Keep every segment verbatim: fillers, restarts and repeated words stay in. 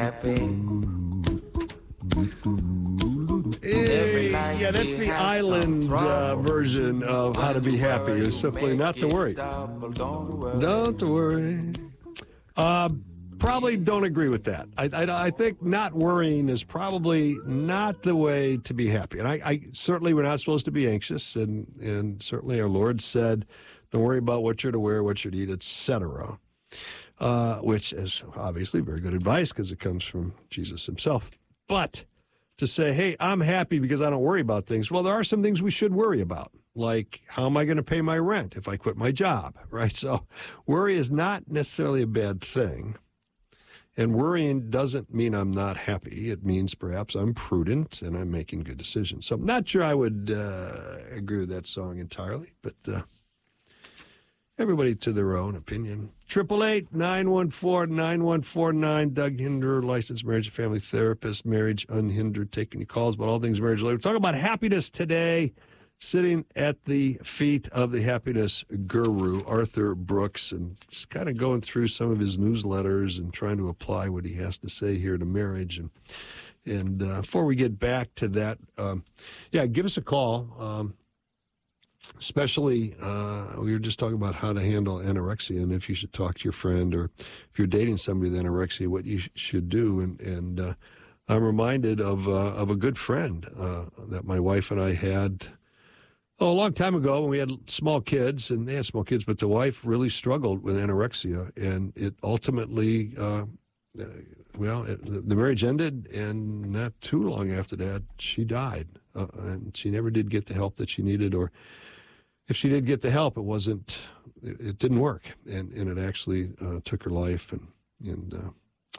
happy. Hey, yeah, that's the island uh, version of How to Be Happy. It's simply not to worry. Don't worry. Uh, probably don't agree with that. I, I, I think not worrying is probably not the way to be happy. And I, I certainly we're not supposed to be anxious. And, and certainly our Lord said, don't worry about what you're to wear, what you're to eat, et cetera. Uh, which is obviously very good advice because it comes from Jesus himself. But to say, hey, I'm happy because I don't worry about things. Well, there are some things we should worry about, like how am I going to pay my rent if I quit my job, right? So worry is not necessarily a bad thing. And worrying doesn't mean I'm not happy. It means perhaps I'm prudent and I'm making good decisions. So I'm not sure I would uh, agree with that song entirely, but uh, everybody to their own opinion. Triple eight nine one four nine one four nine. Doug Hinder, licensed marriage and family therapist, Marriage Unhindered, taking your calls about all things marriage related. We're talking about happiness today, sitting at the feet of the happiness guru, Arthur Brooks, and just kind of going through some of his newsletters and trying to apply what he has to say here to marriage. And and uh, before we get back to that, um, yeah, give us a call. Um, Especially, uh, we were just talking about how to handle anorexia and if you should talk to your friend or if you're dating somebody with anorexia, what you sh- should do. And, and uh, I'm reminded of uh, of a good friend uh, that my wife and I had oh, a long time ago when we had small kids, and they had small kids, but the wife really struggled with anorexia, and it ultimately, uh, well, it, the marriage ended, and not too long after that, she died, uh, and she never did get the help that she needed, or if she did get the help, it wasn't, it, it didn't work, and, and it actually uh, took her life, and, and uh,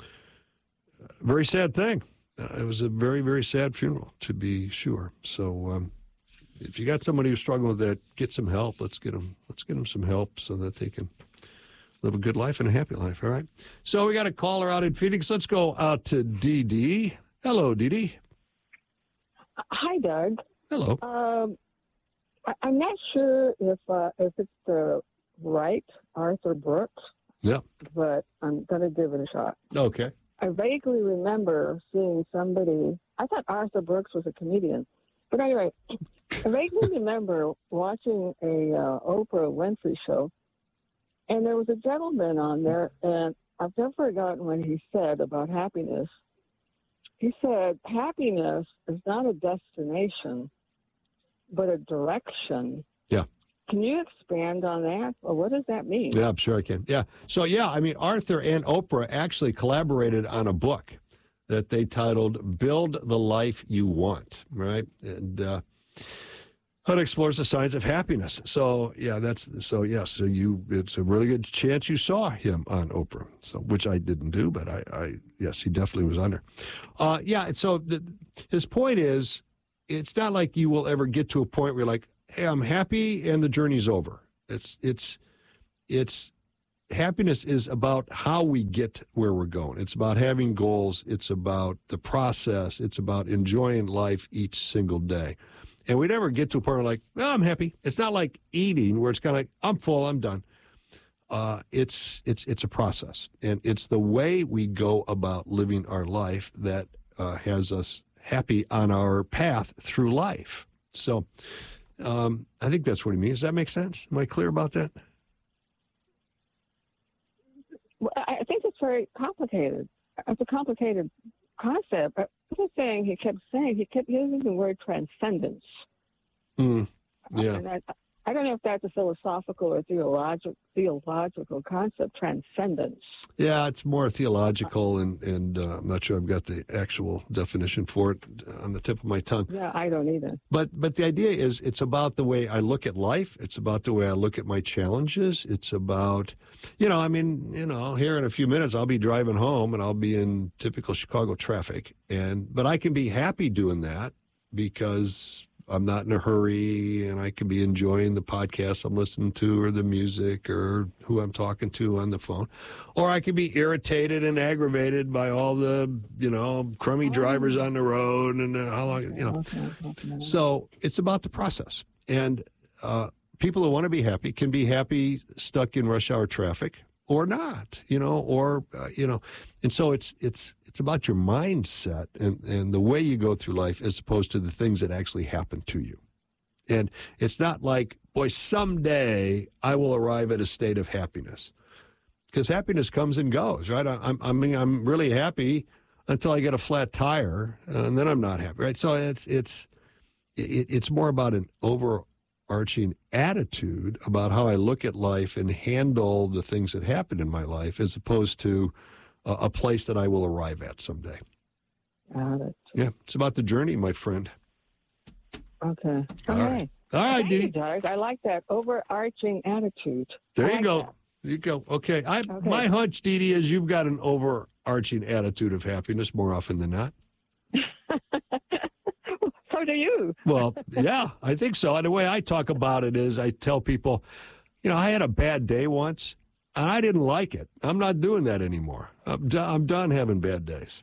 a very sad thing. Uh, it was a very, very sad funeral, to be sure. So um, if you got somebody who's struggling with that, get some help. Let's get them, let's get them some help so that they can live a good life and a happy life, all right? So we got a caller out in Phoenix. Let's go out to Dee Dee. Hello, Dee Dee. Hi, Doug. Hello. Um, I'm not sure if uh, if it's the right Arthur Brooks. Yeah. But I'm going to give it a shot. Okay. I vaguely remember seeing somebody. I thought Arthur Brooks was a comedian. But anyway, I vaguely remember watching a uh, Oprah Winfrey show, and there was a gentleman on there, and I've never forgotten what he said about happiness. He said, happiness is not a destination, but a direction. Yeah. Can you expand on that? Or what does that mean? Yeah, I'm sure I can. Yeah. So, yeah, I mean, Arthur and Oprah actually collaborated on a book that they titled Build the Life You Want, right? And uh, it explores the science of happiness. So, yeah, that's, so, yeah, so you, it's a really good chance you saw him on Oprah, so which I didn't do, but I, I yes, he definitely was on there. Uh, yeah, so the, his point is, it's not like you will ever get to a point where you're like, hey, I'm happy and the journey's over. It's, it's, it's, happiness is about how we get where we're going. It's about having goals. It's about the process. It's about enjoying life each single day. And we never get to a point where we're like, oh, I'm happy. It's not like eating where it's kind of like, I'm full, I'm done. Uh, it's, it's, it's a process. And it's the way we go about living our life that uh, has us happy on our path through life. So um, I think that's what he means. Does that make sense? Am I clear about that? Well, I think it's very complicated. It's a complicated concept. I was saying, he kept saying, he kept using the word transcendence. Mm, yeah. And I, I don't know if that's a philosophical or theological theological concept, transcendence. Yeah, it's more theological, and, and uh, I'm not sure I've got the actual definition for it on the tip of my tongue. Yeah, I don't either. But but the idea is it's about the way I look at life. It's about the way I look at my challenges. It's about, you know, I mean, you know, here in a few minutes I'll be driving home and I'll be in typical Chicago traffic. and But I can be happy doing that because I'm not in a hurry, and I could be enjoying the podcast I'm listening to or the music or who I'm talking to on the phone. Or I could be irritated and aggravated by all the, you know, crummy drivers on the road and uh, how long, you know. So it's about the process. And uh, people who want to be happy can be happy stuck in rush hour traffic. or not, you know, or, uh, you know, and so it's it's it's about your mindset and, and the way you go through life as opposed to the things that actually happen to you. And it's not like, boy, someday I will arrive at a state of happiness. Because happiness comes and goes, right? I, I'm, I mean, I'm really happy until I get a flat tire, uh, and then I'm not happy, right? So it's it's it, it's more about an overarching attitude about how I look at life and handle the things that happen in my life, as opposed to a, a place that I will arrive at someday. Uh, that's Yeah, it's about the journey, my friend. Okay. All Okay. right, all right, Thank you, Dee. Doug. I like that overarching attitude. There I you like go. that. There you go. Okay. I, Okay. My hunch, Dee Dee, is you've got an overarching attitude of happiness more often than not. So do you. Well, yeah, I think so. And the way I talk about it is I tell people, you know, I had a bad day once, and I didn't like it. I'm not doing that anymore. I'm, do- I'm done having bad days.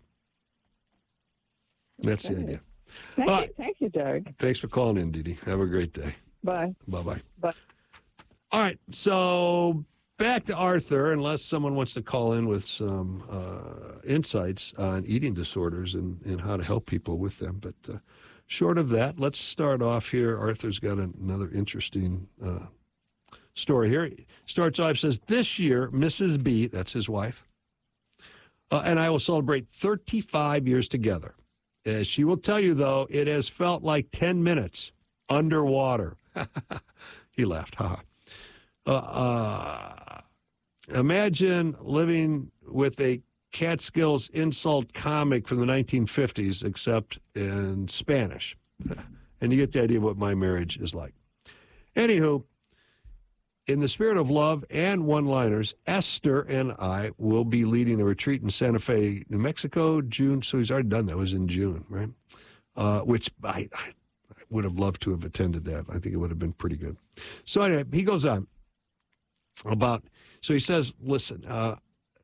That's the Okay. idea. Thank All you. right. Thank you, Doug. Thanks for calling in, Dee Dee. Have a great day. Bye. Bye-bye. Bye. All right, so back to Arthur, unless someone wants to call in with some uh, insights on eating disorders and, and how to help people with them. But uh, short of that, let's start off here. Arthur's got another interesting uh, story here. He starts off, says, this year, Missus B, that's his wife, uh, and I will celebrate thirty-five years together. As she will tell you, though, it has felt like ten minutes underwater. He laughed, haha. Uh, uh, imagine living with a Catskills insult comic from the nineteen fifties, except in Spanish. And you get the idea of what my marriage is like. Anywho, in the spirit of love and one-liners, Esther and I will be leading a retreat in Santa Fe, New Mexico, June. So he's already done that. It was in June, right? Uh, which I, I would have loved to have attended that. I think it would have been pretty good. So anyway, he goes on about, so he says, listen, uh,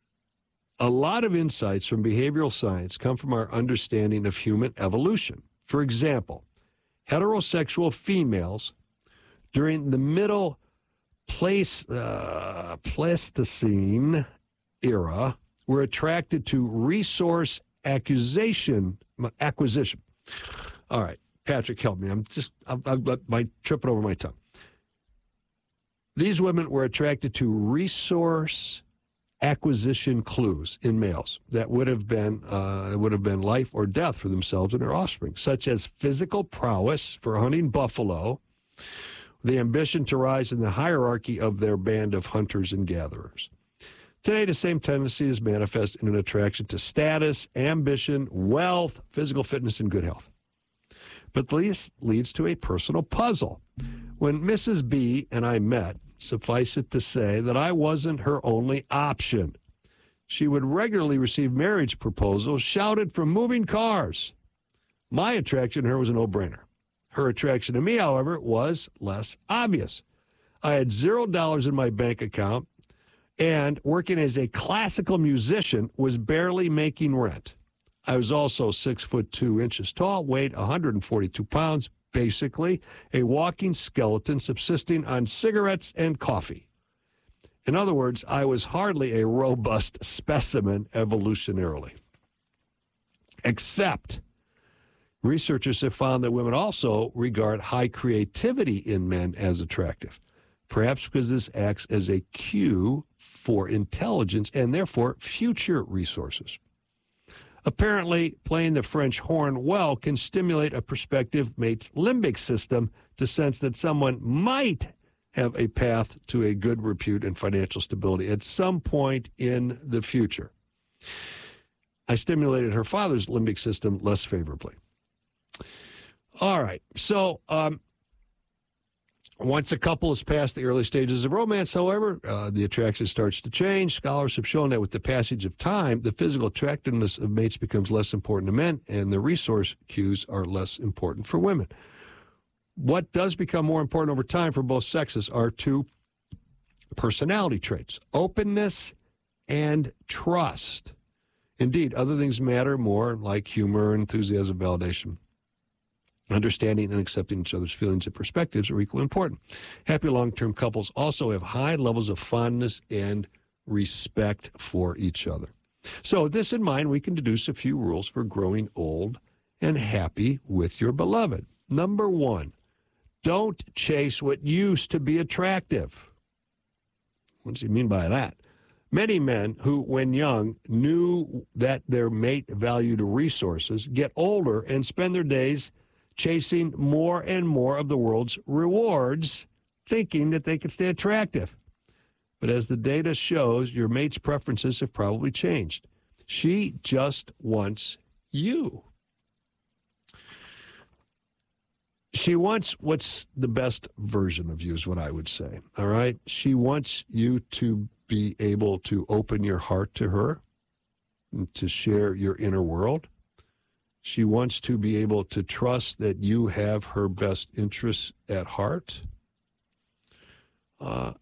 a lot of insights from behavioral science come from our understanding of human evolution. For example, heterosexual females during the middle place, uh, Pleistocene era were attracted to resource acquisition. acquisition. All right, Patrick, help me. I'm just, I've, I've got my tripping over my tongue. These women were attracted to resource acquisition clues in males that would have been uh, would have been life or death for themselves and their offspring, such as physical prowess for hunting buffalo, the ambition to rise in the hierarchy of their band of hunters and gatherers. Today, the same tendency is manifest in an attraction to status, ambition, wealth, physical fitness, and good health. But this leads to a personal puzzle. When Missus B and I met, suffice it to say that I wasn't her only option. She would regularly receive marriage proposals shouted from moving cars. My attraction to her was a no-brainer. Her attraction to me, however, was less obvious. I had zero dollars in my bank account, and working as a classical musician was barely making rent. I was also six foot two inches tall, weighed one hundred forty-two pounds, basically a walking skeleton subsisting on cigarettes and coffee. In other words, I was hardly a robust specimen evolutionarily. Except researchers have found that women also regard high creativity in men as attractive, perhaps because this acts as a cue for intelligence and therefore future resources. Apparently, playing the French horn well can stimulate a prospective mate's limbic system to sense that someone might have a path to a good repute and financial stability at some point in the future. I stimulated her father's limbic system less favorably. All right, so um, once a couple is past the early stages of romance, however, uh, the attraction starts to change. Scholars have shown that with the passage of time, the physical attractiveness of mates becomes less important to men, and the resource cues are less important for women. What does become more important over time for both sexes are two personality traits: openness and trust. Indeed, other things matter more, like humor, enthusiasm, validation. Understanding and accepting each other's feelings and perspectives are equally important. Happy long-term couples also have high levels of fondness and respect for each other. So with this in mind, we can deduce a few rules for growing old and happy with your beloved. Number one, don't chase what used to be attractive. What does he mean by that? Many men who, when young, knew that their mate valued resources get older and spend their days chasing more and more of the world's rewards, thinking that they can stay attractive. But as the data shows, your mate's preferences have probably changed. She just wants you. She wants what's the best version of you is what I would say, all right? She wants you to be able to open your heart to her and to share your inner world. She wants to be able to trust that you have her best interests at heart. Uh,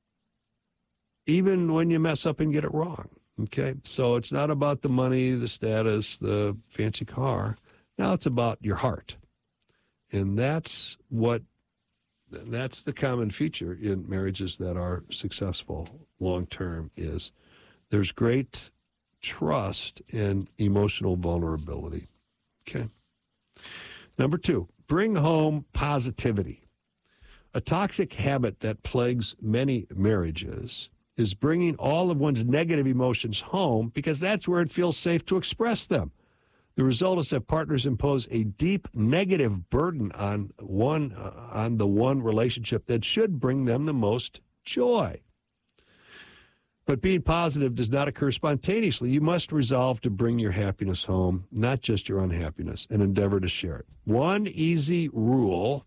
even when you mess up and get it wrong, okay? So it's not about the money, the status, the fancy car. Now it's about your heart. And that's what, that's the common feature in marriages that are successful long-term is there's great trust and emotional vulnerability, okay? Number two, bring home positivity. A toxic habit that plagues many marriages is bringing all of one's negative emotions home because that's where it feels safe to express them. The result is that partners impose a deep negative burden on one uh, on the one relationship that should bring them the most joy. But being positive does not occur spontaneously. You must resolve to bring your happiness home, not just your unhappiness, and endeavor to share it. One easy rule: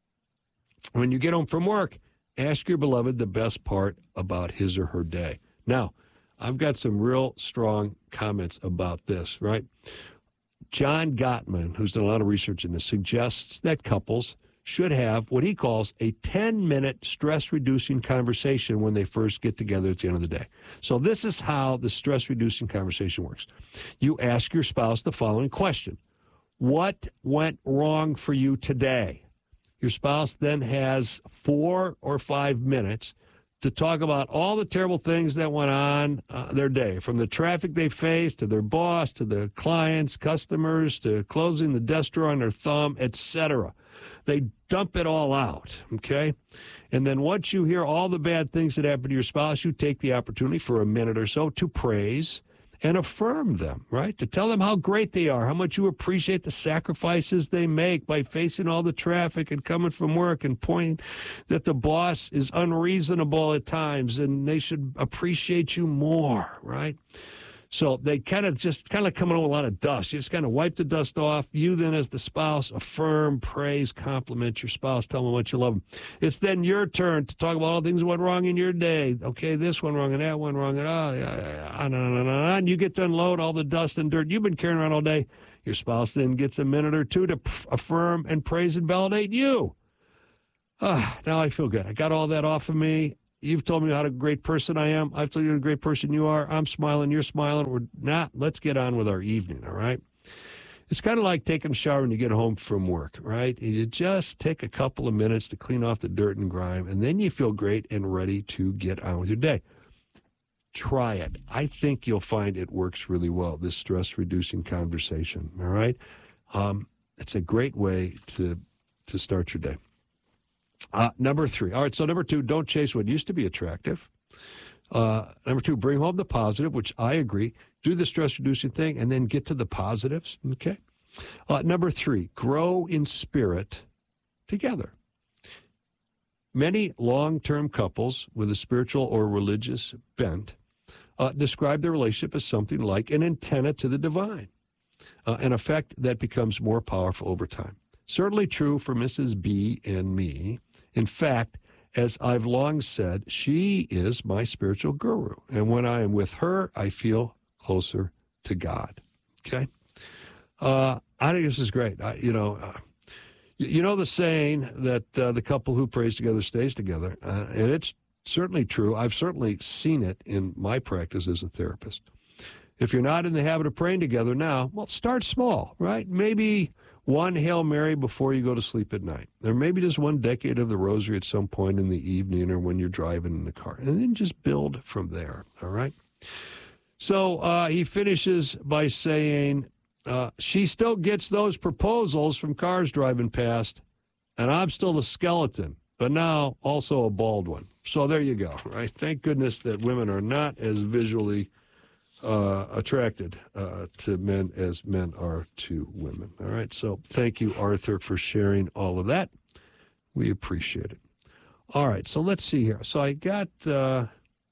when you get home from work, ask your beloved the best part about his or her day. Now, I've got some real strong comments about this, right? John Gottman, who's done a lot of research in this, suggests that couples should have what he calls a ten-minute stress-reducing conversation when they first get together at the end of the day. So this is how the stress-reducing conversation works. You ask your spouse the following question: what went wrong for you today? Your spouse then has four or five minutes to talk about all the terrible things that went on uh, their day, from the traffic they faced to their boss, to the clients, customers, to closing the desk drawer on their thumb, et cetera. They dump it all out, okay? And then once you hear all the bad things that happen to your spouse, you take the opportunity for a minute or so to praise and affirm them, right? To tell them how great they are, how much you appreciate the sacrifices they make by facing all the traffic and coming from work, and pointing that the boss is unreasonable at times and they should appreciate you more, right? So they kind of just kind of coming on with a lot of dust. You just kind of wipe the dust off. You then, as the spouse, affirm, praise, compliment your spouse, tell them how much you love them. It's then your turn to talk about all the things that went wrong in your day. Okay, this went wrong and that went wrong, and oh, yeah, yeah, and, and, and, and you get to unload all the dust and dirt you've been carrying around all day. Your spouse then gets a minute or two to p- affirm and praise and validate you. Ah, now I feel good. I got all that off of me. You've told me how a great person I am. I've told you what a great person you are. I'm smiling. You're smiling. We're not. Let's get on with our evening, all right? It's kind of like taking a shower when you get home from work, right? You just take a couple of minutes to clean off the dirt and grime, and then you feel great and ready to get on with your day. Try it. I think you'll find it works really well, this stress-reducing conversation, all right? Um, it's a great way to to start your day. Uh, number three. All right, so number two, don't chase what used to be attractive. Uh, number two, bring home the positive, which I agree. Do the stress-reducing thing and then get to the positives, okay? Uh, number three, grow in spirit together. Many long-term couples with a spiritual or religious bent uh, describe their relationship as something like an antenna to the divine, uh, an effect that becomes more powerful over time. Certainly true for Missus B and me. In fact, as I've long said, she is my spiritual guru. And when I am with her, I feel closer to God. Okay? Uh, I think this is great. I, you know, uh, you know the saying that uh, the couple who prays together stays together. Uh, and it's certainly true. I've certainly seen it in my practice as a therapist. If you're not in the habit of praying together now, well, start small, right? Maybe one Hail Mary before you go to sleep at night. Or maybe just one decade of the rosary at some point in the evening or when you're driving in the car. And then just build from there, all right? So uh, he finishes by saying, uh, she still gets those proposals from cars driving past, and I'm still the skeleton, but now also a bald one. So there you go, right? Thank goodness that women are not as visually uh, attracted uh, to men as men are to women. All right, so thank you, Arthur, for sharing all of that. We appreciate it. All right, so let's see here. So I got, uh,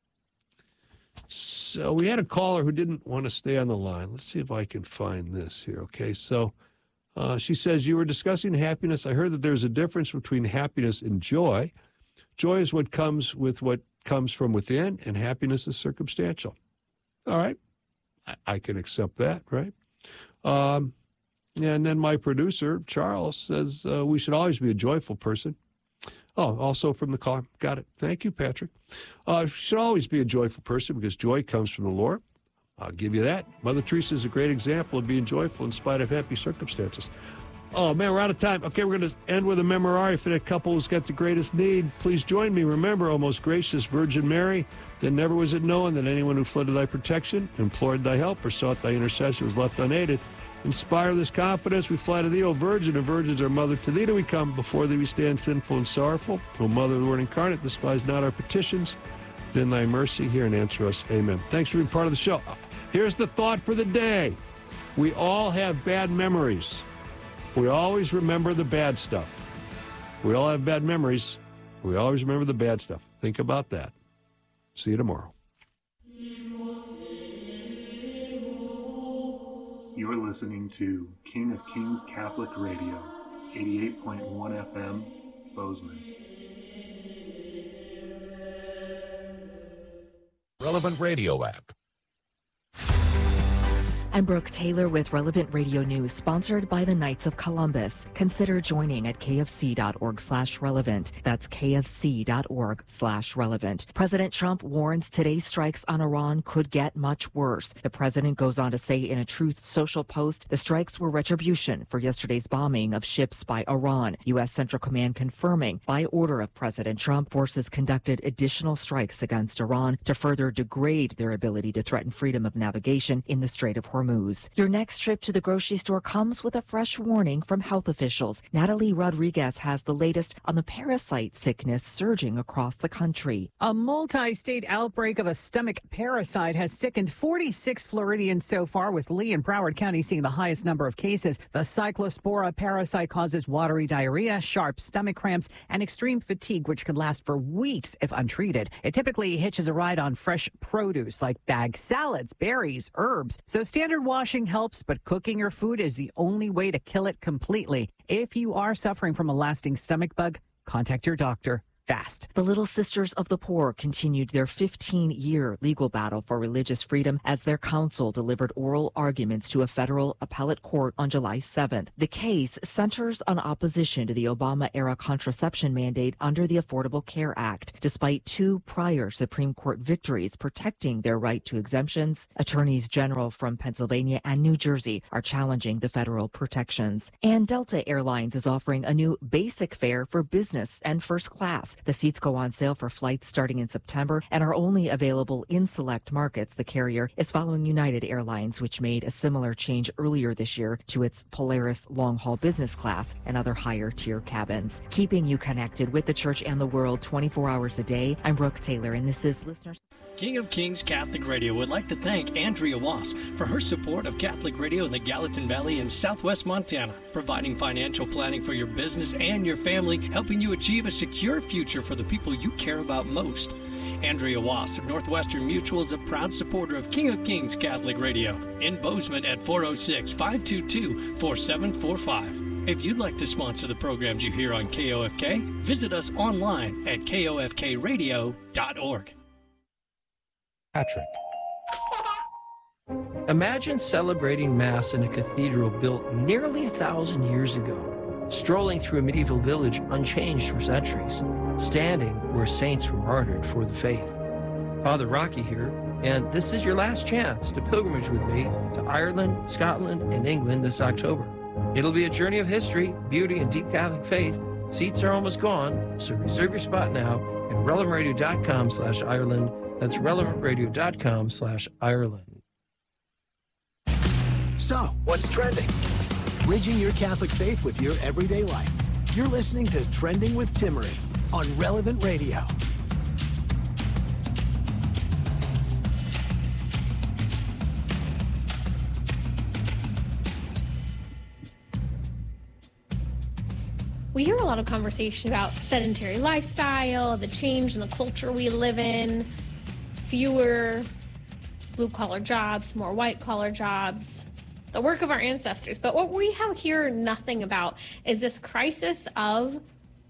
so we had a caller who didn't want to stay on the line. Let's see if I can find this here, okay? So uh, she says, you were discussing happiness. I heard that there's a difference between happiness and joy. Joy is what comes with what comes from within, and happiness is circumstantial. All right. I, I can accept that, right? Um, and then my producer, Charles, says uh, we should always be a joyful person. Oh, also from the car. Got it. Thank you, Patrick. Uh, should always be a joyful person because joy comes from the Lord. I'll give you that. Mother Teresa is a great example of being joyful in spite of happy circumstances. Oh, man, we're out of time. Okay, we're going to end with a memorare for that couple who's got the greatest need. Please join me. Remember, O most gracious Virgin Mary, that never was it known that anyone who fled to thy protection, implored thy help, or sought thy intercession was left unaided. Inspire this confidence. We fly to thee, O Virgin, and virgins are mother. To thee do we come. Before thee we stand sinful and sorrowful. O Mother of the Word incarnate, despise not our petitions. But in thy mercy, hear and answer us. Amen. Thanks for being part of the show. Here's the thought for the day. We all have bad memories. We always remember the bad stuff. We all have bad memories. We always remember the bad stuff. Think about that. See you tomorrow. You're listening to King of Kings Catholic Radio, eighty-eight point one F M, Bozeman. Relevant Radio app. I'm Brooke Taylor with Relevant Radio News, sponsored by the Knights of Columbus. Consider joining at kfc.org slash relevant. That's kfc.org slash relevant. President Trump warns today's strikes on Iran could get much worse. The president goes on to say in a Truth Social post, the strikes were retribution for yesterday's bombing of ships by Iran. U S Central Command confirming, by order of President Trump, forces conducted additional strikes against Iran to further degrade their ability to threaten freedom of navigation in the Strait of Hormuz. Your next trip to the grocery store comes with a fresh warning from health officials. Natalie Rodriguez has the latest on the parasite sickness surging across the country. A multi-state outbreak of a stomach parasite has sickened forty-six Floridians so far, with Lee and Broward County seeing the highest number of cases. The Cyclospora parasite causes watery diarrhea, sharp stomach cramps, and extreme fatigue, which can last for weeks if untreated. It typically hitches a ride on fresh produce like bagged salads, berries, herbs. So standard washing helps, but cooking your food is the only way to kill it completely. If you are suffering from a lasting stomach bug, contact your doctor fast. The Little Sisters of the Poor continued their fifteen-year legal battle for religious freedom as their counsel delivered oral arguments to a federal appellate court on July seventh. The case centers on opposition to the Obama-era contraception mandate under the Affordable Care Act. Despite two prior Supreme Court victories protecting their right to exemptions, attorneys general from Pennsylvania and New Jersey are challenging the federal protections. And Delta Airlines is offering a new basic fare for business and first class. The seats go on sale for flights starting in September and are only available in select markets. The carrier is following United Airlines, which made a similar change earlier this year to its Polaris long-haul business class and other higher-tier cabins. Keeping you connected with the church and the world twenty-four hours a day, I'm Brooke Taylor, and this is Listeners. King of Kings Catholic Radio would like to thank Andrea Wass for her support of Catholic Radio in the Gallatin Valley in southwest Montana, providing financial planning for your business and your family, helping you achieve a secure future for the people you care about most. Andrea Wass of Northwestern Mutual is a proud supporter of King of Kings Catholic Radio in Bozeman at four oh six, five two two, four seven four five. If you'd like to sponsor the programs you hear on K O F K, visit us online at K O F K radio dot org. Patrick. Imagine celebrating Mass in a cathedral built nearly a thousand years ago, strolling through a medieval village unchanged for centuries, standing where saints were martyred for the faith. Father Rocky here, and this is your last chance to pilgrimage with me to Ireland, Scotland, and England this October. It'll be a journey of history, beauty, and deep Catholic faith. Seats are almost gone, so reserve your spot now at relevantradio.com slash Ireland. That's relevantradio.com slash Ireland. So, what's trending? Bridging your Catholic faith with your everyday life. You're listening to Trending with Timmerie on Relevant Radio. We hear a lot of conversation about sedentary lifestyle, the change in the culture we live in, fewer blue-collar jobs, more white-collar jobs, the work of our ancestors. But what we have hear nothing about is this crisis of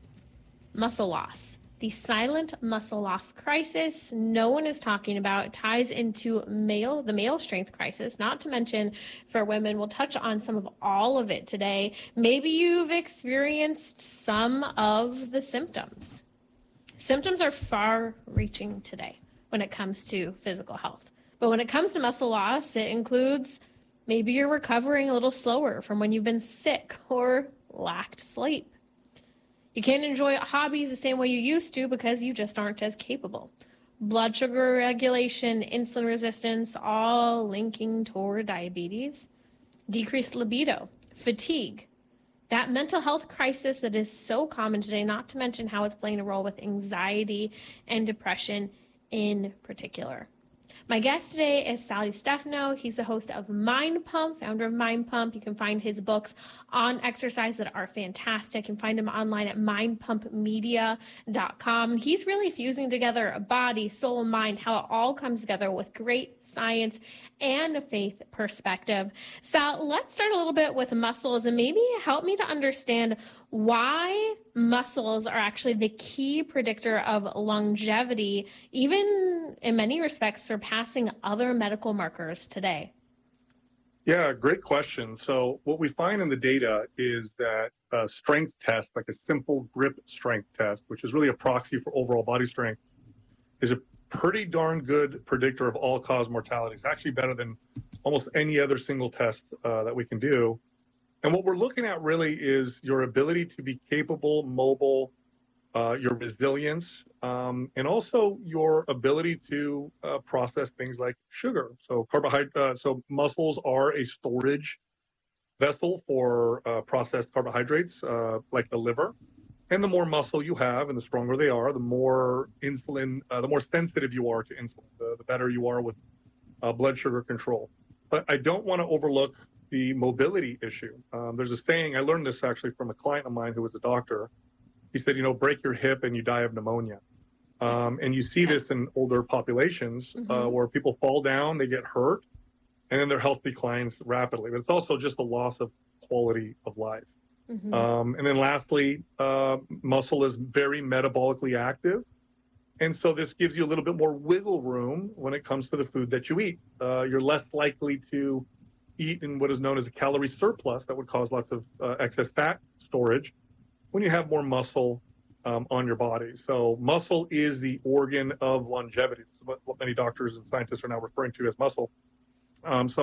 muscle loss. The silent muscle loss crisis no one is talking about. It ties into male, the male strength crisis, not to mention for women. We'll touch on some of all of it today. Maybe you've experienced some of the symptoms. Symptoms are far-reaching today when it comes to physical health. But when it comes to muscle loss, it includes maybe you're recovering a little slower from when you've been sick or lacked sleep. You can't enjoy hobbies the same way you used to because you just aren't as capable. Blood sugar regulation, insulin resistance, all linking toward diabetes. Decreased libido, fatigue. That mental health crisis that is so common today, not to mention how it's playing a role with anxiety and depression in particular. My guest today is Sally Stefano. He's the host of Mind Pump, founder of Mind Pump. You can find his books on exercise that are fantastic. You can find him online at mind pump media dot com. He's really fusing together body, soul, mind, how it all comes together with great science and a faith perspective. Sal, let's start a little bit with muscles and maybe help me to understand why muscles are actually the key predictor of longevity, even in many respects surpassing other medical markers today. Yeah, great question. So what we find in the data is that a strength test, like a simple grip strength test, which is really a proxy for overall body strength, is a pretty darn good predictor of all-cause mortality. It's actually better than almost any other single test uh, that we can do. And what we're looking at really is your ability to be capable, mobile, uh, your resilience, um, and also your ability to uh, process things like sugar. So carbohydrate, uh, so muscles are a storage vessel for uh, processed carbohydrates, uh, like the liver. And the more muscle you have and the stronger they are, the more insulin, uh, the more sensitive you are to insulin, the, the better you are with uh, blood sugar control. But I don't want to overlook the mobility issue. Um, there's a saying, I learned this actually from a client of mine who was a doctor. He said, you know, break your hip and you die of pneumonia. Um, and you see this in older populations mm-hmm. uh, where people fall down, they get hurt, and then their health declines rapidly. But it's also just a loss of quality of life. Mm-hmm. Um, and then lastly, uh, muscle is very metabolically active. And so this gives you a little bit more wiggle room when it comes to the food that you eat. Uh, you're less likely to eat in what is known as a calorie surplus that would cause lots of uh, excess fat storage when you have more muscle um, on your body. So muscle is the organ of longevity. This is what, what many doctors and scientists are now referring to as muscle. Um, so